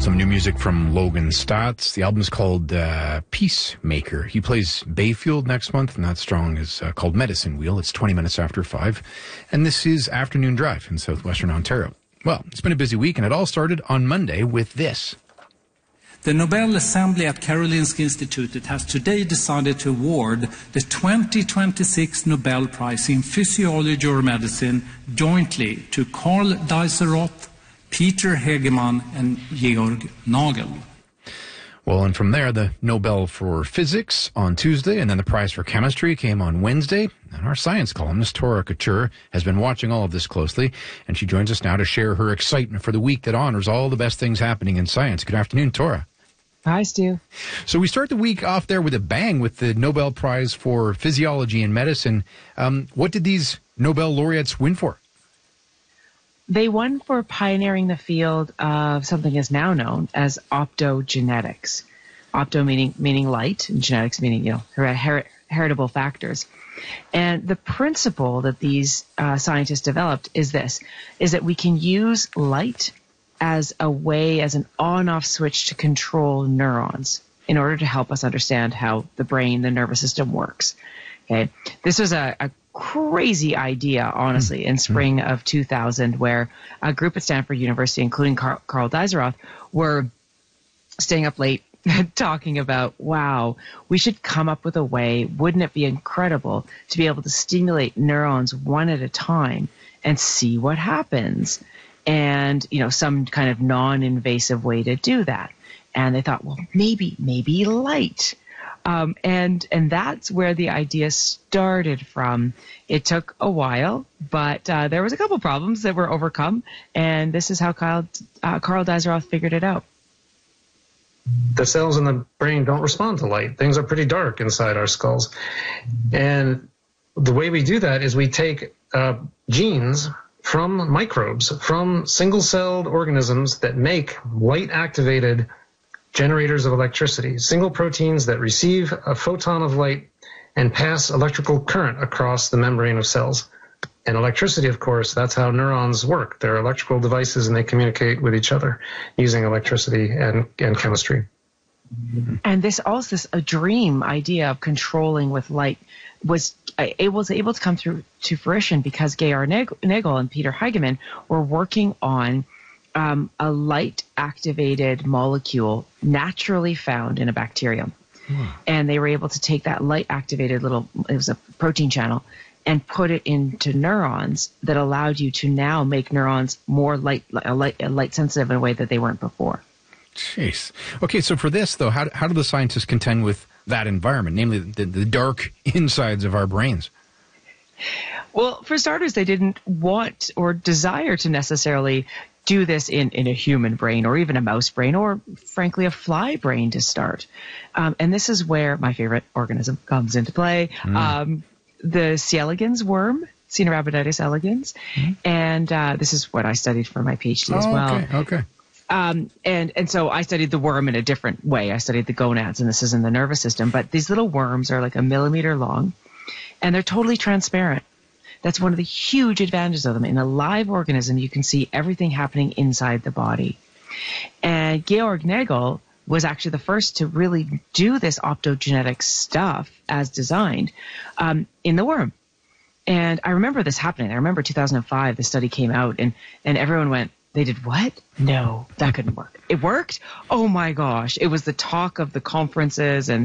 Some new music from Logan Stotts. The album's called Peacemaker. He plays Bayfield next month, and that song is called Medicine Wheel. It's 20 minutes after 5. And this is Afternoon Drive in southwestern Ontario. Well, it's been a busy week, and it all started on Monday with this. The Nobel Assembly at Karolinska Institutet has today decided to award the 2026 Nobel Prize in Physiology or Medicine jointly to Karl Dijsselroth, Peter Hegemann, and Georg Nagel. Well, and from there, the Nobel for Physics on Tuesday, and then the prize for Chemistry came on Wednesday. And our science columnist, Tora Couture, has been watching all of this closely, and she joins us now to share her excitement for the week that honors all the best things happening in science. Good afternoon, Tora. Hi, Stu. So we start the week off there with a bang with the Nobel Prize for Physiology and Medicine. What did these Nobel laureates win for? They won for pioneering the field of something is now known as optogenetics. Opto meaning light, and genetics meaning, heritable factors. And the principle that these scientists developed is that we can use light as an on-off switch to control neurons in order to help us understand how the brain, the nervous system works. Okay, this was a crazy idea, honestly, in spring of 2000, where a group at Stanford University, including Karl Dijsselroth, were staying up late talking about, wow, we should come up with a way, wouldn't it be incredible to be able to stimulate neurons one at a time and see what happens? And, some kind of non-invasive way to do that. And they thought, well, maybe light. And that's where the idea started from. It took a while, but there was a couple problems that were overcome, and this is how Karl Dijsselroth figured it out. The cells in the brain don't respond to light. Things are pretty dark inside our skulls. And the way we do that is we take genes from microbes, from single-celled organisms that make light-activated generators of electricity, single proteins that receive a photon of light and pass electrical current across the membrane of cells. And electricity, of course, that's how neurons work. They're electrical devices, and they communicate with each other using electricity and chemistry. And this dream idea of controlling with light was able to come to fruition because Georg Nagel and Peter Hegemann were working on a light-activated molecule naturally found in a bacterium. And they were able to take that light-activated it was a protein channel, and put it into neurons that allowed you to now make neurons more light-sensitive in a way that they weren't before. Jeez. Okay, so for this, though, how do the scientists contend with that environment, namely the dark insides of our brains? Well, for starters, they didn't want or desire to necessarily do this in a human brain or even a mouse brain or, frankly, a fly brain to start. And this is where my favorite organism comes into play, the C. elegans worm, Caenorhabditis elegans. And this is what I studied for my PhD as well. Okay. And so I studied the worm in a different way. I studied the gonads, and this is in the nervous system. But these little worms are like a millimeter long, and they're totally transparent. That's one of the huge advantages of them. In a live organism, you can see everything happening inside the body. And Georg Nagel was actually the first to really do this optogenetic stuff as designed in the worm. And I remember this happening. I remember 2005, the study came out, and everyone went, they did what? No, that couldn't work. It worked? Oh my gosh. It was the talk of the conferences and